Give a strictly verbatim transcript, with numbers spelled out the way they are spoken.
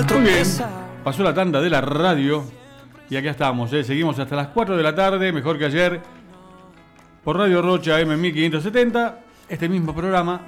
Muy bien, pasó la tanda de la radio y acá estamos, ¿eh? Seguimos hasta las cuatro de la tarde, mejor que ayer, por Radio Rocha M mil quinientos setenta, este mismo programa